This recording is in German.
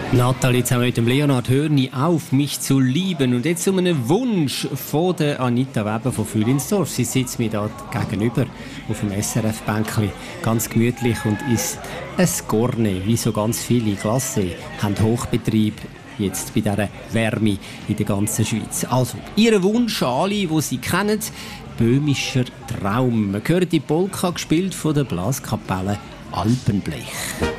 Nathalie zusammen mit dem Leonhard Hör nie auf, mich zu lieben. Und jetzt einen Wunsch von der Anita Weber von Fühlinsdorf. Sie sitzt mir da gegenüber auf dem SRF-Bänkchen ganz gemütlich und isst ein Gorne, wie so ganz viele Klasse haben Hochbetrieb jetzt bei dieser Wärme in der ganzen Schweiz. Also, Ihr Wunsch an alle, die Sie kennen, böhmischer Traum. Man hört die Polka gespielt von der Blaskapelle Alpenblech.